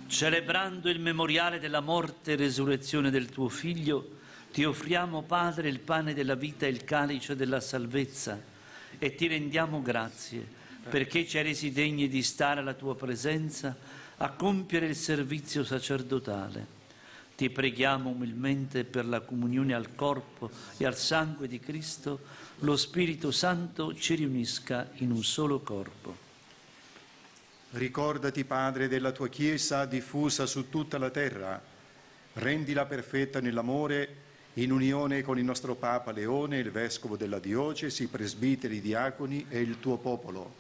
Celebrando il memoriale della morte e resurrezione del tuo Figlio, ti offriamo, Padre, il pane della vita e il calice della salvezza e ti rendiamo grazie perché ci hai resi degni di stare alla tua presenza a compiere il servizio sacerdotale. Ti preghiamo umilmente per la comunione al corpo e al sangue di Cristo, lo Spirito Santo ci riunisca in un solo corpo. Ricordati, Padre, della tua Chiesa diffusa su tutta la terra. Rendila perfetta nell'amore, in unione con il nostro Papa Leone, il Vescovo della Diocesi, i presbiteri, i diaconi e il tuo popolo.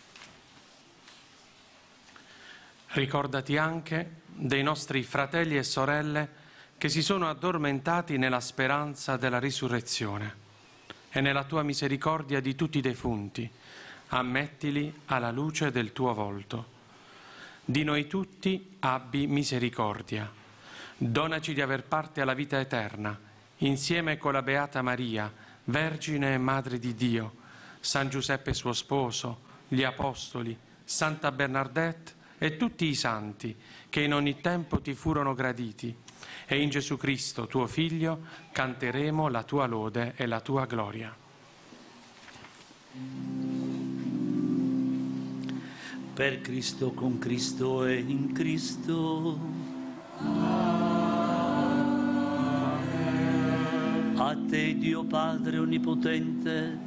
Ricordati anche dei nostri fratelli e sorelle che si sono addormentati nella speranza della risurrezione e nella tua misericordia di tutti i defunti. Ammettili alla luce del tuo volto. Di noi tutti abbi misericordia. Donaci di aver parte alla vita eterna, insieme con la Beata Maria, Vergine e Madre di Dio, San Giuseppe suo sposo, gli Apostoli, Santa Bernadette e tutti i santi che in ogni tempo ti furono graditi. E in Gesù Cristo, tuo Figlio, canteremo la tua lode e la tua gloria. Per Cristo, con Cristo e in Cristo. Amen. A te, Dio Padre Onnipotente,